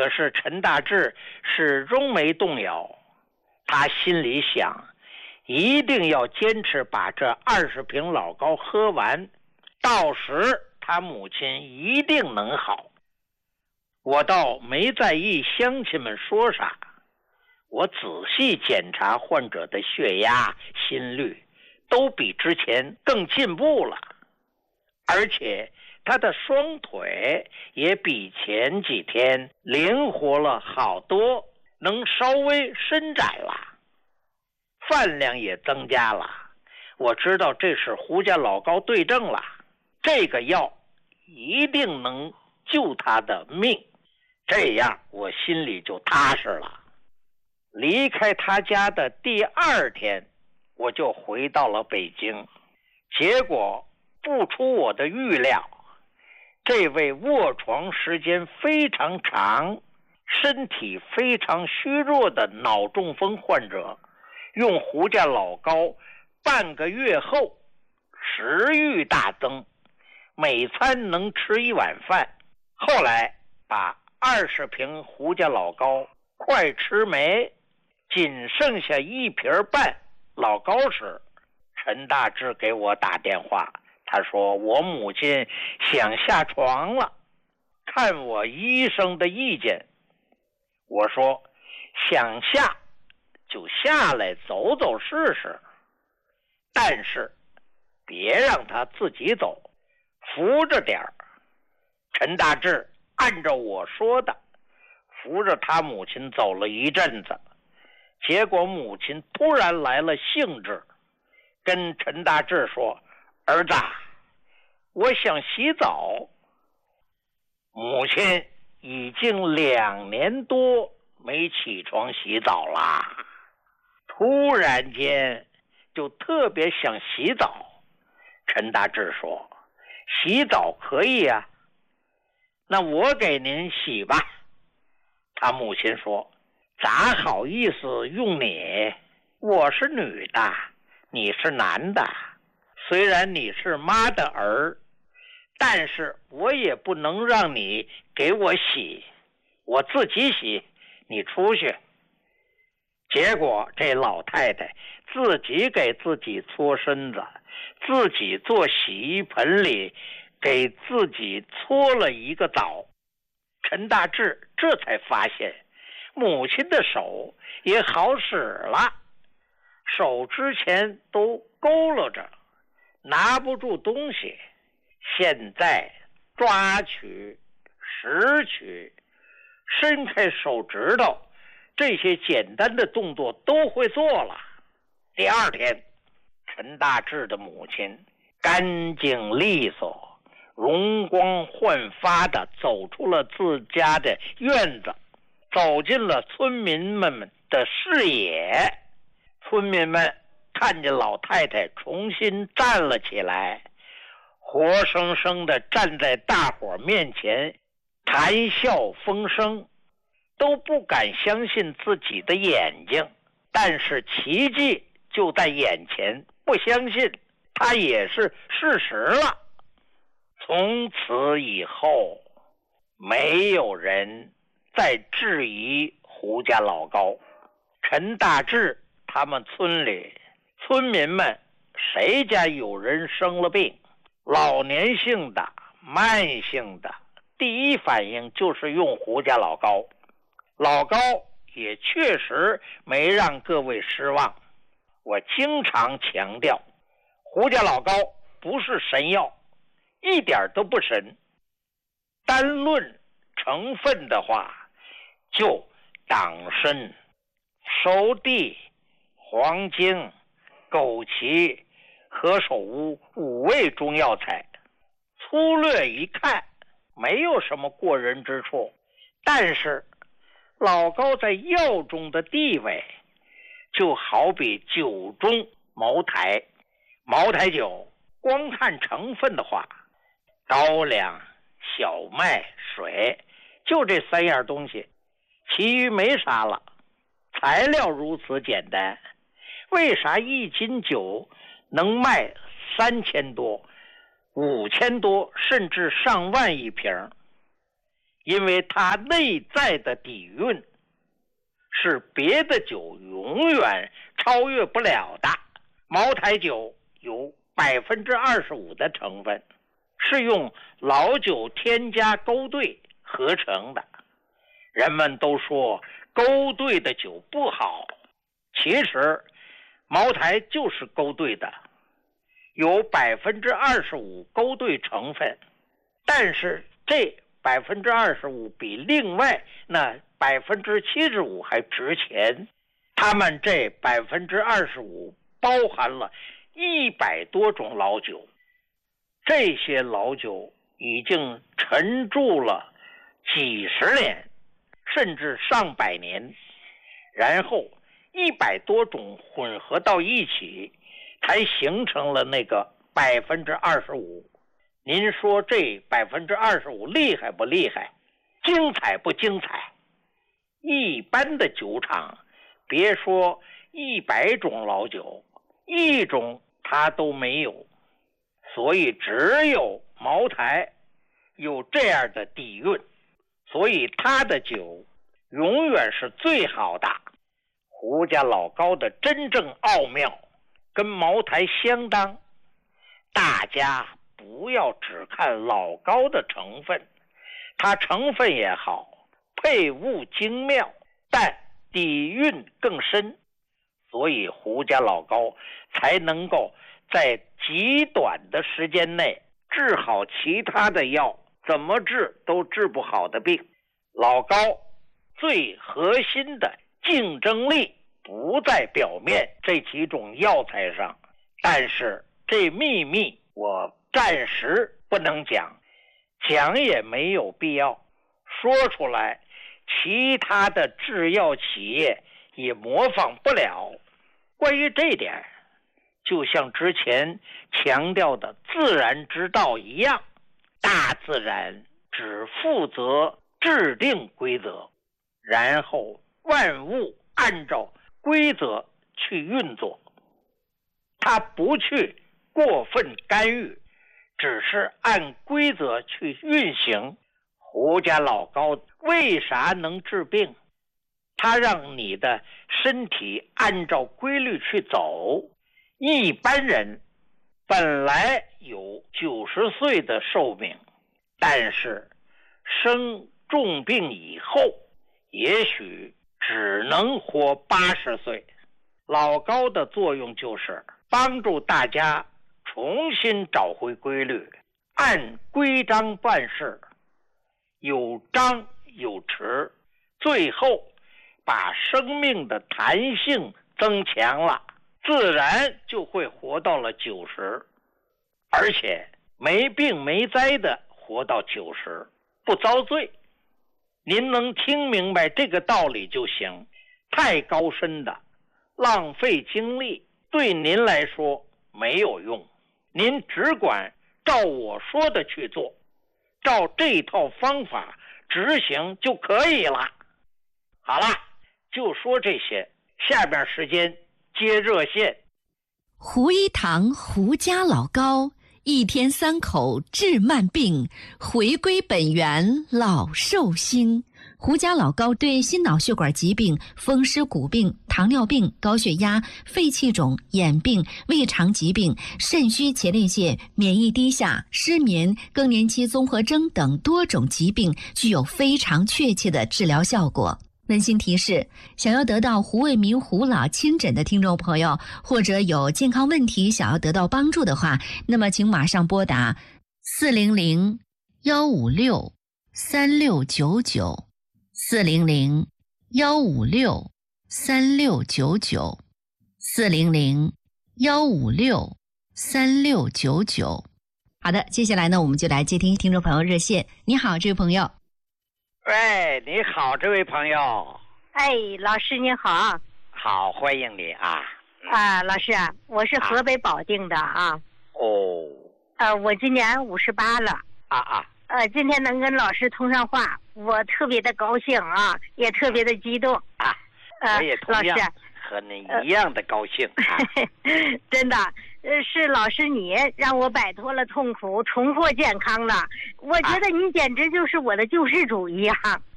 可是陈大志始终没动摇，他心里想，一定要坚持把这20瓶老高喝完，到时他母亲一定能好。我倒没在意乡亲们说啥，我仔细检查患者的血压、心率，都比之前更进步了，而且他的双腿也比前几天灵活了好多，能稍微伸展了，饭量也增加了。我知道这是胡家老高对症了，这个药一定能救他的命，这样我心里就踏实了。离开他家的第2天，我就回到了北京，结果不出我的预料，这位卧床时间非常长、身体非常虚弱的脑中风患者，用胡家老高半个月后，食欲大增，每餐能吃1碗饭。后来把20瓶胡家老高快吃没，仅剩下1瓶半老高时，陈大志给我打电话，他说我母亲想下床了，看我医生的意见。我说想下就下来走走试试，但是别让他自己走，扶着点儿。陈大志按照我说的扶着他母亲走了一阵子，结果母亲突然来了兴致，跟陈大志说，儿子，我想洗澡。母亲已经2年多没起床洗澡啦，突然间就特别想洗澡。陈大志说，洗澡可以啊，那我给您洗吧。他母亲说，咋好意思用你，我是女的，你是男的，虽然你是妈的儿，但是我也不能让你给我洗，我自己洗，你出去。结果这老太太自己给自己搓身子，自己坐洗衣盆里给自己搓了一个澡。陈大志这才发现母亲的手也好使了，手之前都佝偻着，拿不住东西，现在抓取、拾取、伸开手指头，这些简单的动作都会做了。第2天，陈大志的母亲干净利索、容光焕发地走出了自家的院子，走进了村民们的视野。村民们看见老太太重新站了起来，活生生地站在大伙面前，谈笑风生，都不敢相信自己的眼睛，但是奇迹就在眼前，不相信它也是事实了。从此以后，没有人再质疑胡家老高。陈大志他们村里村民们谁家有人生了病，老年性的、慢性的，第一反应就是用胡家老高。老高也确实没让各位失望。我经常强调，胡家老高不是神药，一点都不神。单论成分的话，就党参、熟地、黄精、枸杞、何首乌5味中药材，粗略一看没有什么过人之处，但是老高在药中的地位就好比酒中茅台。茅台酒光看成分的话，高粱、小麦、水，就这3样东西，其余没啥了。材料如此简单，为啥1斤酒能卖3000多、5000多，甚至上万一瓶？ 因为它内在的底蕴是别的酒永远超越不了的。茅台酒有25%的成分是用老酒添加勾兑合成的。人们都说勾兑的酒不好，其实茅台就是勾兑的，有25%勾兑成分，但是这25%比另外那75%还值钱。他们这25%包含了100多种老酒，这些老酒已经陈筑了几十年，甚至上百年，然后100多种混合到一起，才形成了那个25%。您说这25%厉害不厉害？精彩不精彩？一般的酒厂，别说100种老酒，1种它都没有。所以只有茅台有这样的底蕴，所以它的酒永远是最好的。胡家老高的真正奥妙跟茅台相当，大家不要只看老高的成分，它成分也好，配物精妙，但底蕴更深，所以胡家老高才能够在极短的时间内治好其他的药怎么治都治不好的病。老高最核心的竞争力不在表面这几种药材上，但是这秘密我暂时不能讲，讲也没有必要，说出来其他的制药企业也模仿不了。关于这点，就像之前强调的自然之道一样，大自然只负责制定规则，然后万物按照规则去运作，它不去过分干预，只是按规则去运行。胡家老高为啥能治病？他让你的身体按照规律去走。一般人本来有90岁的寿命，但是生重病以后也许只能活80岁。老高的作用就是帮助大家重新找回规律，按规章办事，有张有弛，最后把生命的弹性增强了，自然就会活到了90，而且没病没灾的活到90，不遭罪。您能听明白这个道理就行，太高深的浪费精力对您来说没有用，您只管照我说的去做，照这套方法执行就可以了。好了，就说这些，下边时间接热线。 胡一堂胡家老高1天3口治慢病，回归本源老寿星。胡家老高对心脑血管疾病、风湿骨病、糖尿病、高血压、肺气肿、眼病、胃肠疾病、肾虚前列腺、免疫低下、失眠、更年期综合征等多种疾病具有非常确切的治疗效果。温馨提示，想要得到胡卫民胡老亲诊的听众朋友，或者有健康问题想要得到帮助的话，那么请马上拨打400-156-3699 400-156-3699 400-156-3699。好的，接下来呢，我们就来接听听众朋友热线。你好，这位朋友。 喂，你好，这位朋友。 哎，老师您好。 好，欢迎你啊。 老师，我是河北保定的啊。 哦。 我今年58了。今天能跟老师通上话，我特别的高兴啊，也特别的激动啊。 我也同样和您一样的高兴啊。 真的， 是老师你让我摆脱了痛苦，重获健康了。我觉得你简直就是我的救世主一样。